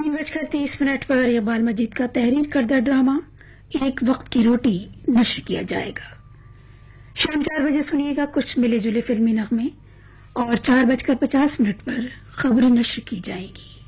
3:30 पर इकबाल मजीद का तहरीर करदा ड्रामा एक वक्त की रोटी नश्र किया जाएगा। शाम 4 बजे सुनिएगा कुछ मिले जुले फिल्मी नगमे और 4:50 पर खबरें नश्र की जाएगी।